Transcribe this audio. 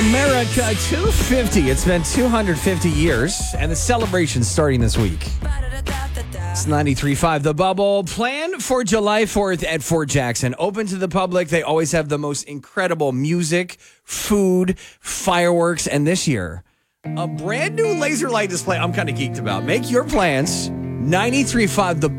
America 250. It's been 250 years, and the celebration's starting this week. It's 93.5 The Bubble. Plan for July 4th at Fort Jackson. Open to the public. They always have the most incredible music, food, fireworks, and this year, a brand new laser light display I'm kind of geeked about. Make your plans. 93.5 The